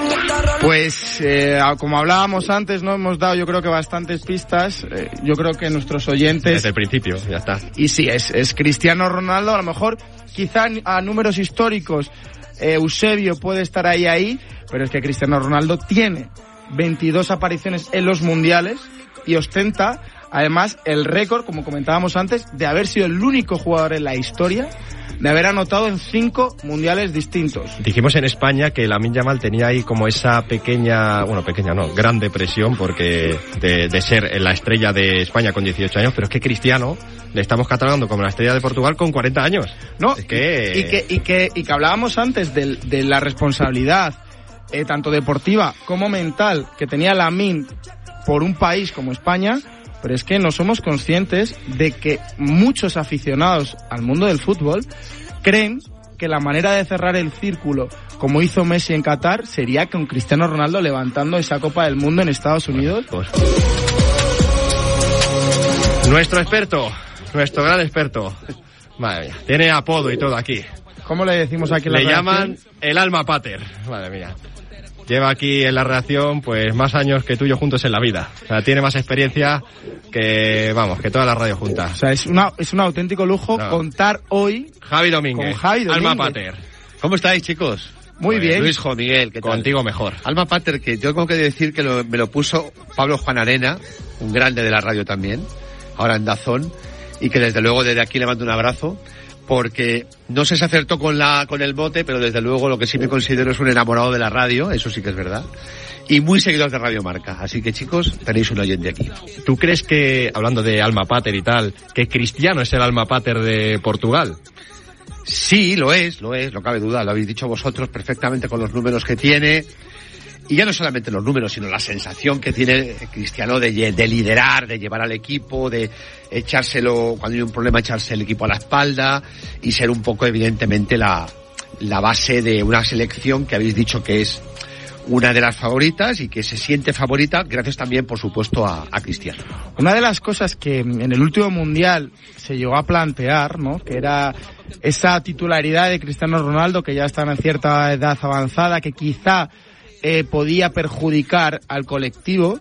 Pues como hablábamos antes, no hemos dado yo creo que bastantes pistas. Yo creo que nuestros oyentes... Desde el principio, ya está. Y sí, es Cristiano Ronaldo. A lo mejor, quizá a números históricos, Eusebio puede estar ahí, pero es que Cristiano Ronaldo tiene 22 apariciones en los mundiales y ostenta, además, el récord, como comentábamos antes, de haber sido el único jugador en la historia de haber anotado en 5 mundiales distintos. Dijimos en España que Lamine Yamal tenía ahí como esa gran depresión porque de ser la estrella de España con 18 años, pero es que Cristiano le estamos catalogando como la estrella de Portugal con 40 años. No, es que... Y que hablábamos antes de la responsabilidad tanto deportiva como mental que tenía Lamine por un país como España. Pero es que no somos conscientes de que muchos aficionados al mundo del fútbol creen que la manera de cerrar el círculo, como hizo Messi en Qatar, sería con Cristiano Ronaldo levantando esa Copa del Mundo en Estados Unidos. Nuestro gran experto, madre mía, tiene apodo y todo aquí. ¿Cómo le decimos aquí en la redacción? Le llaman el alma pater, madre mía. Lleva aquí en la redacción pues más años que tú y yo juntos en la vida. O sea, tiene más experiencia que toda la radio junta. O sea, es un auténtico lujo contar hoy Javi Domínguez, con Javi Domínguez. Alma Pater. ¿Cómo estáis, chicos? Muy bien. Luis, Jo, Miguel, ¿qué tal? Contigo mejor. Alma Pater, que yo tengo que decir que me lo puso Pablo Juan Arena, un grande de la radio también, ahora en DAZN, y que desde luego desde aquí le mando un abrazo, porque no sé si acertó con el bote, pero desde luego lo que sí me considero es un enamorado de la radio, eso sí que es verdad, y muy seguidor de Radio Marca. Así que, chicos, tenéis un oyente aquí. ¿Tú crees que, hablando de alma pater y tal, que Cristiano es el alma pater de Portugal? Sí, lo es, no cabe duda, lo habéis dicho vosotros perfectamente con los números que tiene. Y ya no solamente los números, sino la sensación que tiene Cristiano de liderar, de llevar al equipo, de echárselo, cuando hay un problema, echarse el equipo a la espalda y ser un poco, evidentemente, la base de una selección que habéis dicho que es una de las favoritas y que se siente favorita gracias también, por supuesto, a Cristiano. Una de las cosas que en el último Mundial se llegó a plantear, ¿no?, que era esa titularidad de Cristiano Ronaldo, que ya está en cierta edad avanzada, que quizá podía perjudicar al colectivo.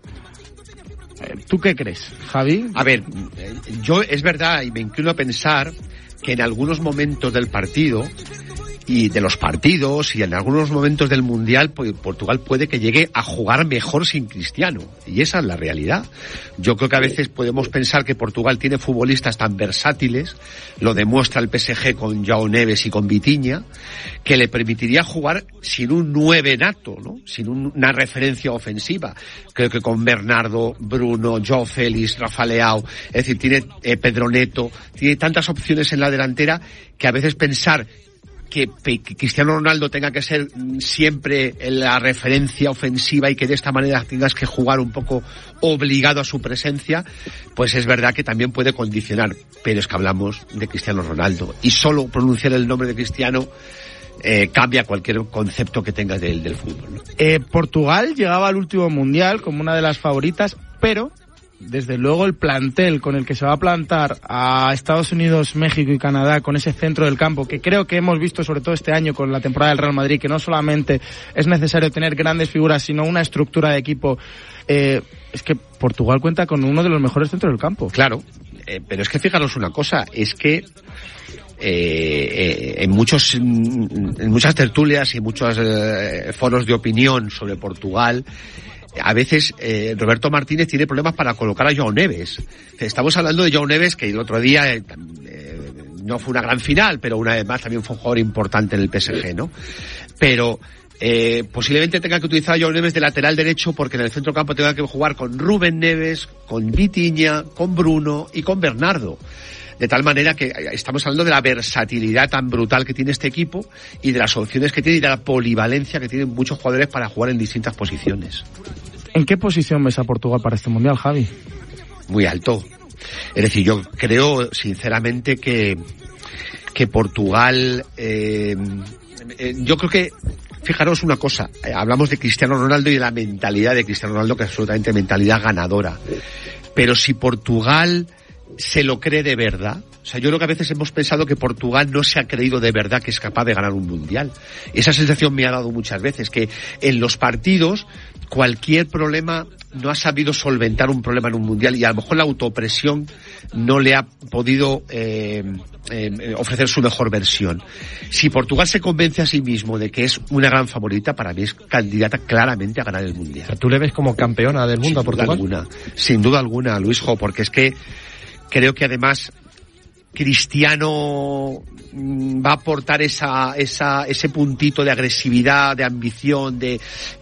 ¿Tú qué crees, Javi? A ver, yo es verdad y me inclino a pensar que en algunos momentos del partido y de los partidos y en algunos momentos del Mundial, pues Portugal puede que llegue a jugar mejor sin Cristiano, y esa es la realidad. Yo creo que a veces podemos pensar que Portugal tiene futbolistas tan versátiles, lo demuestra el PSG con João Neves y con Vitinha, que le permitiría jugar sin un 9 nato, ¿no?, sin una referencia ofensiva. Creo que con Bernardo, Bruno, João Félix, Rafa Leao, es decir, tiene Pedro Neto, tiene tantas opciones en la delantera que a veces pensar que Cristiano Ronaldo tenga que ser siempre la referencia ofensiva y que de esta manera tengas que jugar un poco obligado a su presencia, pues es verdad que también puede condicionar. Pero es que hablamos de Cristiano Ronaldo y solo pronunciar el nombre de Cristiano cambia cualquier concepto que tengas del fútbol, ¿no? Portugal llegaba al último Mundial como una de las favoritas, pero desde luego el plantel con el que se va a plantar a Estados Unidos, México y Canadá, con ese centro del campo, que creo que hemos visto sobre todo este año con la temporada del Real Madrid, que no solamente es necesario tener grandes figuras, sino una estructura de equipo, es que Portugal cuenta con uno de los mejores centros del campo. Claro, pero es que fijaros una cosa, es que en muchas tertulias y muchos foros de opinión sobre Portugal, a veces Roberto Martínez tiene problemas para colocar a João Neves. Estamos hablando de João Neves, que el otro día no fue una gran final, pero una vez más también fue un jugador importante en el PSG, ¿no? Pero posiblemente tenga que utilizar a João Neves de lateral derecho, porque en el centro campo tenga que jugar con Rubén Neves, con Vitinha, con Bruno y con Bernardo. De tal manera que estamos hablando de la versatilidad tan brutal que tiene este equipo y de las opciones que tiene y de la polivalencia que tienen muchos jugadores para jugar en distintas posiciones. ¿En qué posición ves a Portugal para este Mundial, Javi? Muy alto. Es decir, yo creo sinceramente que Portugal, yo creo que, fijaros una cosa, hablamos de Cristiano Ronaldo y de la mentalidad de Cristiano Ronaldo, que es absolutamente mentalidad ganadora. Pero si Portugal se lo cree de verdad. O sea, yo creo que a veces hemos pensado que Portugal no se ha creído de verdad que es capaz de ganar un mundial. Esa sensación me ha dado muchas veces, que en los partidos cualquier problema no ha sabido solventar un problema en un mundial, y a lo mejor la autopresión no le ha podido ofrecer su mejor versión. Si Portugal se convence a sí mismo de que es una gran favorita, para mí es candidata claramente a ganar el mundial. O sea, ¿tú le ves como campeona del mundo a Portugal? Sin duda alguna, Luisjo, porque es que creo que además Cristiano va a aportar ese puntito de agresividad, de ambición, de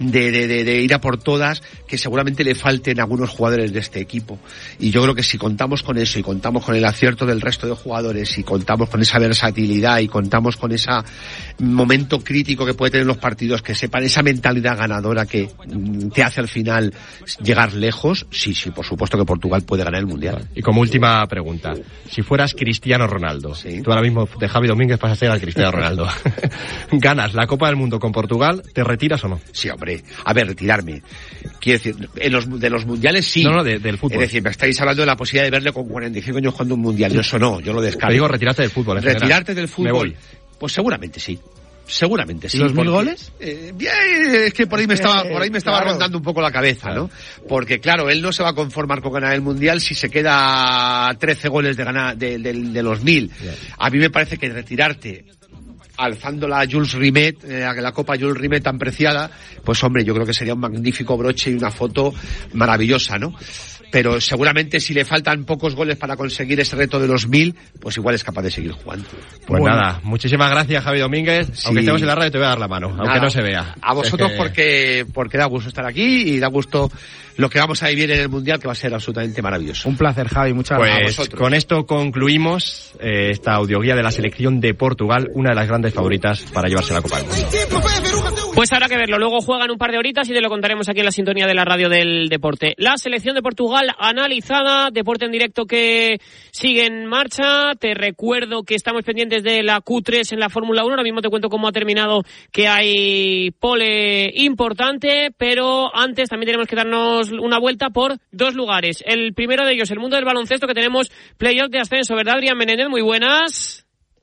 ir a por todas, que seguramente le falten a algunos jugadores de este equipo. Y yo creo que si contamos con eso, y contamos con el acierto del resto de jugadores, y contamos con esa versatilidad, y contamos con ese momento crítico que puede tener los partidos, que sepan esa mentalidad ganadora que te hace al final llegar lejos, sí, por supuesto que Portugal puede ganar el mundial. Y como última pregunta, si fueras Cristiano Ronaldo, sí. Tú ahora mismo de Javi Domínguez pasas a ser al Cristiano Ronaldo, ganas la Copa del Mundo con Portugal, ¿te retiras o no? Sí, hombre, a ver, retirarme, quiero decir, de los mundiales sí. No, del fútbol. Es decir, me estáis hablando de la posibilidad de verle con 45 años jugando un mundial, yo eso no, yo lo descarto. Te digo, retirarte del fútbol. Retirarte del fútbol, me voy. Pues seguramente sí. Seguramente sí. ¿Y los 1000 goles? Es que por ahí me estaba claro, rondando un poco la cabeza, ¿no? Porque claro, él no se va a conformar con ganar el mundial si se queda a 13 goles de ganar de los 1000. Yeah. A mí me parece que retirarte alzando la Jules Rimet, la Copa Jules Rimet tan preciada, pues hombre, yo creo que sería un magnífico broche y una foto maravillosa, ¿no? Pero seguramente si le faltan pocos goles para conseguir ese reto de los 1000, pues igual es capaz de seguir jugando. Pues bueno, nada, muchísimas gracias, Javi Domínguez. Sí. Aunque estemos en la radio te voy a dar la mano, nada, aunque no se vea. A vosotros porque da gusto estar aquí y da gusto lo que vamos a vivir en el Mundial, que va a ser absolutamente maravilloso. Un placer, Javi, muchas gracias. Pues con esto concluimos esta audioguía de la selección de Portugal, una de las grandes favoritas para llevarse la Copa del Mundo. Pues habrá que verlo, luego juegan un par de horitas y te lo contaremos aquí en la sintonía de la radio del deporte. La selección de Portugal analizada, deporte en directo que sigue en marcha. Te recuerdo que estamos pendientes de la Q3 en la Fórmula 1, ahora mismo te cuento cómo ha terminado, que hay pole importante, pero antes también tenemos que darnos una vuelta por dos lugares. El primero de ellos, el mundo del baloncesto, que tenemos playoff de ascenso, ¿verdad, Adrián Menéndez? Muy buenas.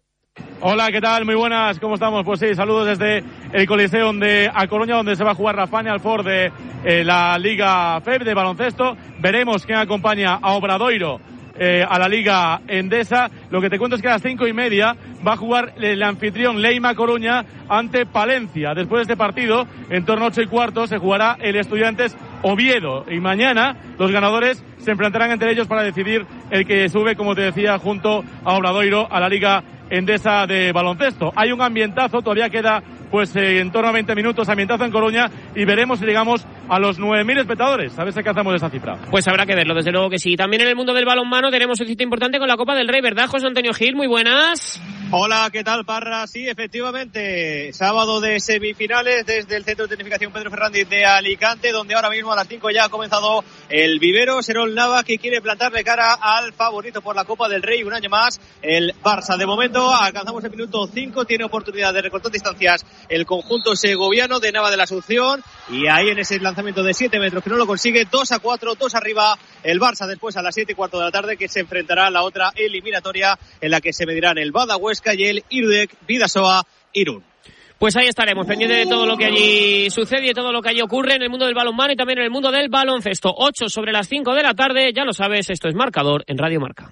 Hola, ¿qué tal? Muy buenas, ¿cómo estamos? Pues sí, saludos desde el Coliseo de A Coruña, donde se va a jugar la Final Four de la Liga FEB de baloncesto. Veremos quién acompaña a Obradoiro a la Liga Endesa. Lo que te cuento es que a las 5:30 va a jugar el anfitrión Leima Coruña ante Palencia. Después de este partido, en torno a 8:15, se jugará el Estudiantes Oviedo. Y mañana los ganadores se enfrentarán entre ellos para decidir el que sube, como te decía, junto a Obradoiro a la Liga Endesa de baloncesto. Hay un ambientazo, todavía queda en torno a 20 minutos, ambientazo en Coruña, y veremos si llegamos a los 9.000 espectadores. A ver si alcanzamos esa cifra. Pues habrá que verlo, desde luego que sí. También en el mundo del balonmano tenemos un sitio importante con la Copa del Rey, ¿verdad, José Antonio Gil? Muy buenas. Hola, ¿qué tal, Parra? Sí, efectivamente, sábado de semifinales desde el Centro de Tecnificación Pedro Fernández de Alicante, donde ahora mismo a las 5 ya ha comenzado el vivero. Serol Navas, que quiere plantarle cara al favorito por la Copa del Rey un año más, el Barça. De momento alcanzamos el minuto 5, tiene oportunidad de recortar distancias el conjunto segoviano de Nava de la Asunción, y ahí en ese lanzamiento de 7 metros que no lo consigue, 2-4, 2 arriba el Barça. Después a las 7:15 de la tarde, que se enfrentará a la otra eliminatoria en la que se medirán el Bada Huesca y el Irudek Bidasoa Irún. Pues ahí estaremos, pendientes de todo lo que allí sucede y de todo lo que allí ocurre en el mundo del balonmano y también en el mundo del baloncesto. 8 sobre las 5 de la tarde, ya lo sabes, esto es Marcador en Radio Marca.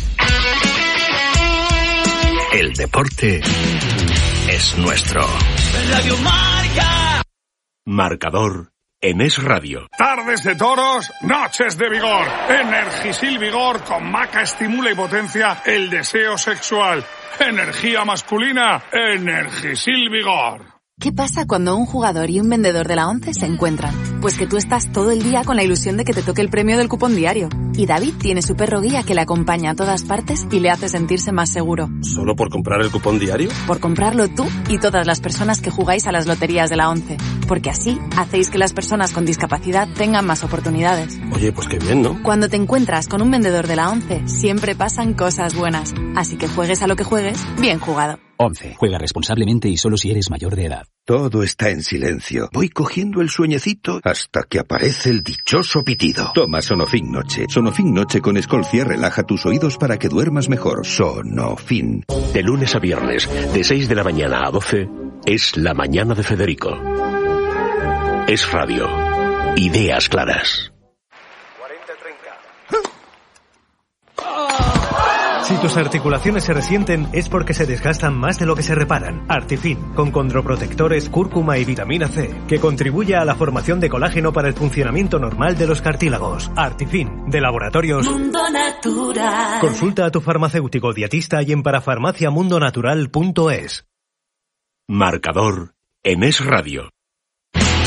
El deporte es nuestro. Radio Marca. Marcador en Es Radio. Tardes de toros, noches de vigor. Energisil Vigor con Maca estimula y potencia el deseo sexual. Energía masculina, Energisil Vigor. ¿Qué pasa cuando un jugador y un vendedor de la ONCE se encuentran? Pues que tú estás todo el día con la ilusión de que te toque el premio del cupón diario. Y David tiene su perro guía que le acompaña a todas partes y le hace sentirse más seguro. ¿Solo por comprar el cupón diario? Por comprarlo tú y todas las personas que jugáis a las loterías de la ONCE. Porque así hacéis que las personas con discapacidad tengan más oportunidades. Oye, pues qué bien, ¿no? Cuando te encuentras con un vendedor de la ONCE, siempre pasan cosas buenas. Así que juegues a lo que juegues, bien jugado. 11. Juega responsablemente y solo si eres mayor de edad. Todo está en silencio. Voy cogiendo el sueñecito hasta que aparece el dichoso pitido. Toma Sonofin Noche. Sonofin Noche con Escolcia relaja tus oídos para que duermas mejor. Sonofin. De lunes a viernes, de 6 de la mañana a 12, es La Mañana de Federico. Es radio. Ideas claras. Si tus articulaciones se resienten es porque se desgastan más de lo que se reparan. Artifin, con condroprotectores, cúrcuma y vitamina C, que contribuye a la formación de colágeno para el funcionamiento normal de los cartílagos. Artifin, de Laboratorios Mundo Natural. Consulta a tu farmacéutico dietista y en parafarmaciamundonatural.es. Marcador en Es Radio.